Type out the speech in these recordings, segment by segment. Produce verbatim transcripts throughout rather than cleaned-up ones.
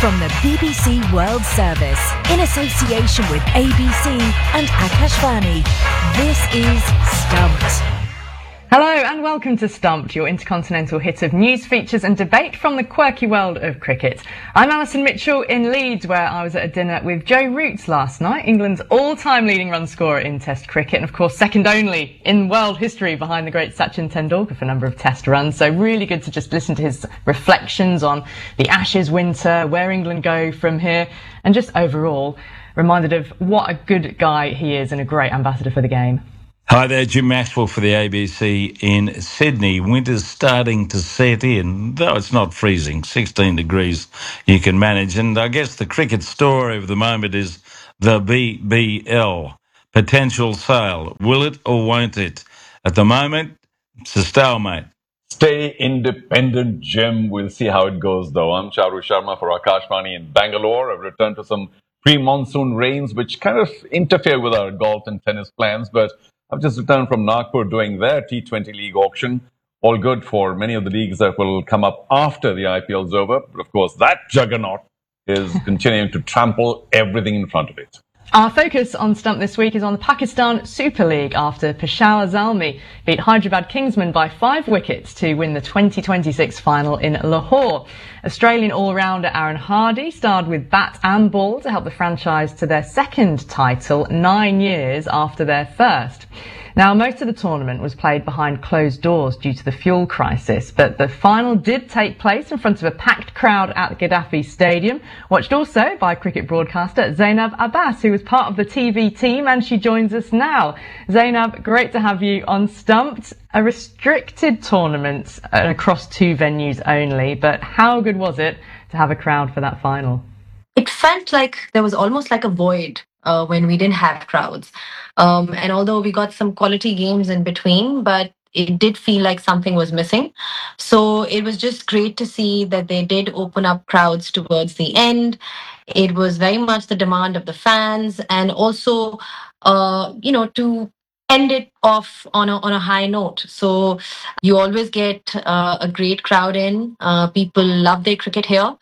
From the B B C World Service, in association with A B C and Akashvani, this is Stumped. Hello and welcome to Stumped, your intercontinental hit of news, features and debate from the quirky world of cricket. I'm Alison Mitchell in Leeds, where I was at a dinner with Joe Root last night, England's all-time leading run scorer in Test cricket, and of course second only in world history behind the great Sachin Tendulkar for a number of Test runs. So really good to just listen to his reflections on the Ashes winter, where England go from here, and just overall reminded of what a good guy he is and a great ambassador for the game. Hi there, Jim Maxwell for the A B C in Sydney. Winter's starting to set in, though it's not freezing, sixteen degrees you can manage. And I guess the cricket story of the moment is the B B L, potential sale. Will it or won't it? At the moment, it's a stalemate. Stay independent, Jim. We'll see how it goes, though. I'm Charu Sharma for Akashvani in Bangalore. I've returned to some pre-monsoon rains, which kind of interfere with our golf and tennis plans, but I've just returned from Nagpur doing their T twenty league auction. All good for many of the leagues that will come up after the I P L's over. But of course, that juggernaut is continuing to trample everything in front of it. Our focus on Stump this week is on the Pakistan Super League after Peshawar Zalmi beat Hyderabad Kingsmen by five wickets to win the twenty twenty-six final in Lahore. Australian all-rounder Aaron Hardy starred with bat and ball to help the franchise to their second title nine years after their first. Now, most of the tournament was played behind closed doors due to the fuel crisis, but the final did take place in front of a packed crowd at Gaddafi Stadium, watched also by cricket broadcaster Zainab Abbas, who was part of the T V team, and she joins us now. Zainab, great to have you on Stumped. A restricted tournament across two venues only, but how good was it to have a crowd for that final? It felt like there was almost like a void uh, when we didn't have crowds. Um, and although we got some quality games in between, but it did feel like something was missing. So it was just great to see that they did open up crowds towards the end. It was very much the demand of the fans, and also, uh, you know, to end it off on a on a high note. So you always get uh, a great crowd in. Uh, people love their cricket here.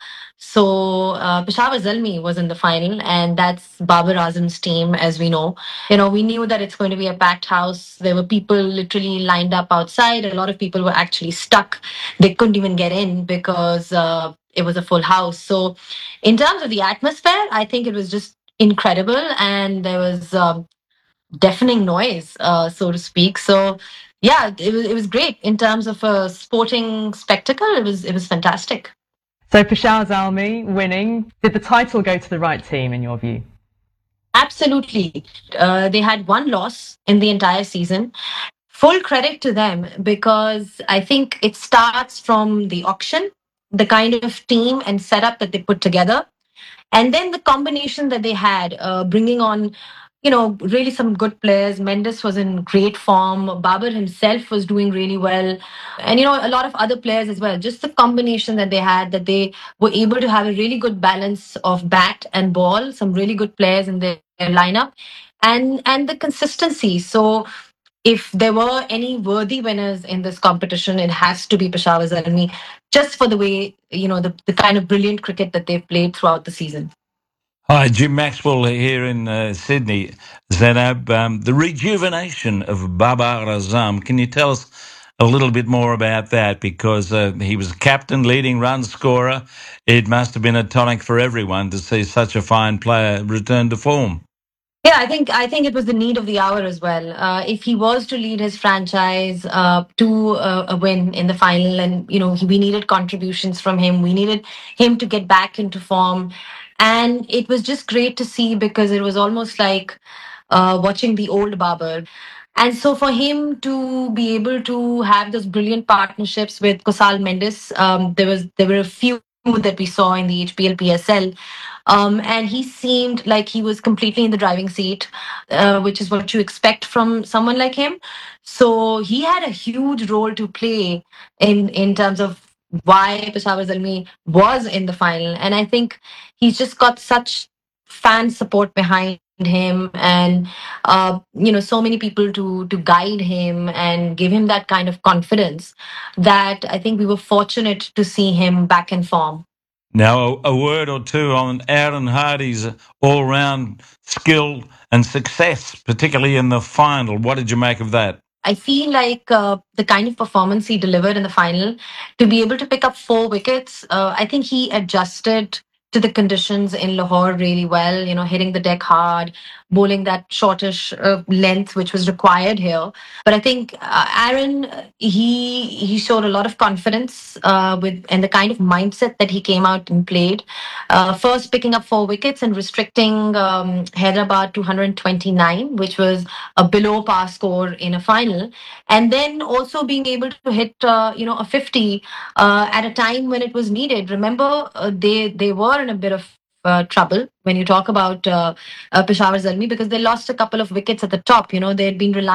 So uh, Peshawar Zalmi was in the final, and that's Babar Azam's team, as we know. You know, we knew that it's going to be a packed house. There were people literally lined up outside. A lot of people were actually stuck. They couldn't even get in because uh, it was a full house. So in terms of the atmosphere, I think it was just incredible, and there was um, deafening noise, uh, so to speak. So yeah, it was it was great in terms of a sporting spectacle. It was it was fantastic. So Peshawar Zalmi winning, did the title go to the right team in your view? Absolutely. Uh, they had one loss in the entire season. Full credit to them, because I think it starts from the auction, the kind of team and setup that they put together, and then the combination that they had, uh, bringing on, you know, really some good players. Mendes was in great form. Babar himself was doing really well. And, you know, a lot of other players as well. Just the combination that they had, that they were able to have a really good balance of bat and ball, some really good players in their, their lineup, and, and the consistency. So if there were any worthy winners in this competition, it has to be Peshawar Zalmi, just for the way, you know, the, the kind of brilliant cricket that they've played throughout the season. Hi, Jim Maxwell here in uh, Sydney. Zainab, um, the rejuvenation of Babar Azam, can you tell us a little bit more about that? Because uh, he was captain, leading run scorer. It must have been a tonic for everyone to see such a fine player return to form. Yeah, I think I think it was the need of the hour as well. Uh, if he was to lead his franchise uh, to uh, a win in the final, and you know, he, we needed contributions from him. We needed him to get back into form, and it was just great to see, because it was almost like uh, watching the old Babar. And so for him to be able to have those brilliant partnerships with Kusal Mendes, um, there was there were a few that we saw in the H P L P S L. Um, and he seemed like he was completely in the driving seat, uh, which is what you expect from someone like him. So he had a huge role to play in, in terms of why Peshawar Zalmi was in the final. And I think he's just got such fan support behind him, and uh, you know, so many people to to guide him and give him that kind of confidence, that I think we were fortunate to see him back in form. Now, a, a word or two on Aaron Hardy's all-round skill and success, particularly in the final. What did you make of that? I feel like uh, the kind of performance he delivered in the final, to be able to pick up four wickets, uh, I think he adjusted to the conditions in Lahore really well, you know, hitting the deck hard, bowling that shortish uh, length which was required here. But I think uh, Aaron, uh, he he showed a lot of confidence uh, with and the kind of mindset that he came out and played. Uh, first, picking up four wickets and restricting um, Hyderabad to one hundred twenty-nine, which was a below par score in a final, and then also being able to hit uh, you know a fifty uh, at a time when it was needed. Remember, uh, they they were in a bit of uh, trouble when you talk about uh, uh, Peshawar Zalmi, because they lost a couple of wickets at the top. You know, they had been relying